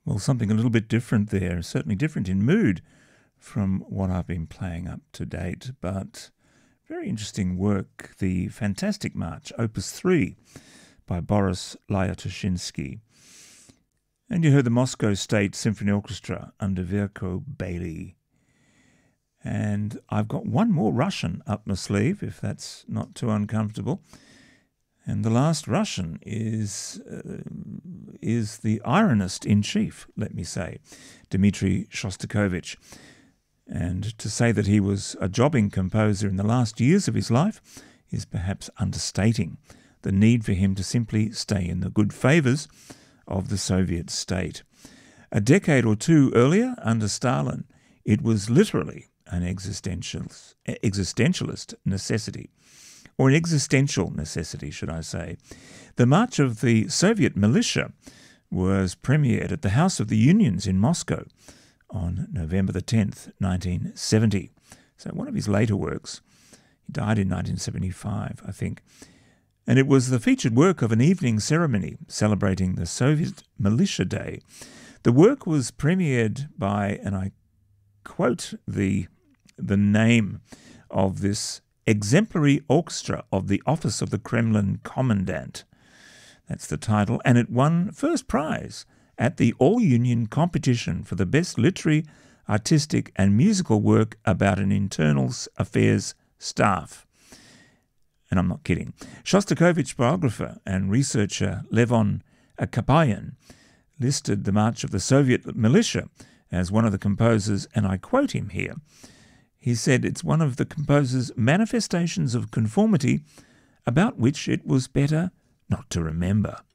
Well, something a little bit different there, certainly different in mood from what I've been playing up to date, but very interesting work, the fantastic march, Opus 3, by Boris Lyatoshinsky. And you heard the Moscow State Symphony Orchestra under Verko Bailey. And I've got one more Russian up my sleeve, if that's not too uncomfortable. And the last Russian is the ironist-in-chief, let me say, Dmitri Shostakovich. And to say that he was a jobbing composer in the last years of his life is perhaps understating the need for him to simply stay in the good favours of the Soviet state. A decade or two earlier, under Stalin, it was literally an existentialist necessity, or an existential necessity, should I say. The March of the Soviet Militia was premiered at the House of the Unions in Moscow on November the 10th, 1970. So one of his later works. He died in 1975, I think. And it was the featured work of an evening ceremony celebrating the Soviet Militia Day. The work was premiered by, and I quote the name of this exemplary orchestra of the Office of the Kremlin Commandant. That's the title, and it won first prize at the All-Union Competition for the Best Literary, Artistic and Musical Work about an Internal Affairs Staff. And I'm not kidding. Shostakovich biographer and researcher Levon Akapayan listed the March of the Soviet Militia as one of the composers, and I quote him here. He said it's one of the composer's manifestations of conformity about which it was better not to remember.